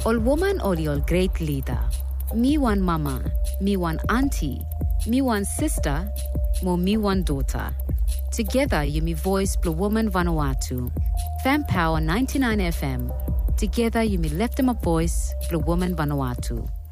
Ol woman ol great leader. Me one mama, me one auntie, me one sister, mo me one daughter. Together you me voice Blue Woman Vanuatu. Fan Power 99 FM. Together you me left them a voice Blue Woman Vanuatu.